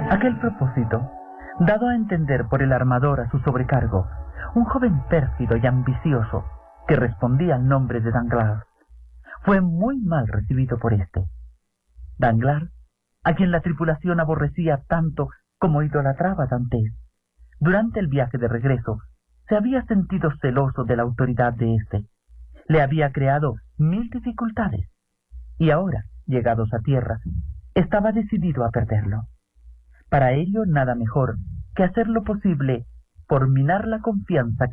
Aquel propósito, dado a entender por el armador a su sobrecargo, un joven pérfido y ambicioso que respondía al nombre de Danglars, fue muy mal recibido por éste. Danglars, a quien la tripulación aborrecía tanto como idolatraba a Dantès, durante el viaje de regreso se había sentido celoso de la autoridad de éste. Le había creado 1000 dificultades, y ahora, llegados a tierra, estaba decidido a perderlo. Para ello, nada mejor que hacer lo posible por minar la confianza que